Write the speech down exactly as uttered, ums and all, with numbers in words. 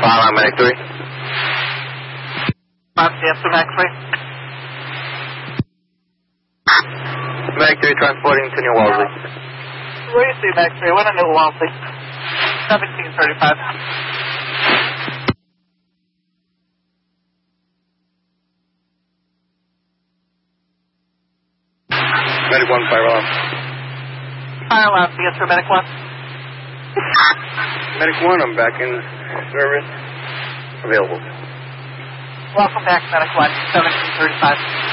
Fire on Medic three. five C F to Medic three. Medic three transporting to New Wellesley. Where do you see Medic three? What a New Wellesley. seventeen thirty-five. Medic one, fire alarm. Fire alarm, C S for Medic one. Medic one, I'm back in service. Available. Welcome back, Medic one, seventeen thirty-five.